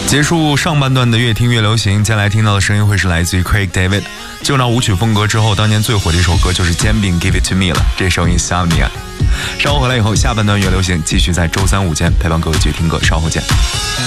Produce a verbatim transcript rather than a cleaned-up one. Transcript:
结束上半段的越听越流行，接下来听到的声音会是来自于 Craig David。就那舞曲风格之后，当年最火的一首歌就是煎饼 Give It To Me 了，这首 Insomnia。稍后回来以后，下半段越流行继续在周三午间陪伴各位继续听歌，稍后见。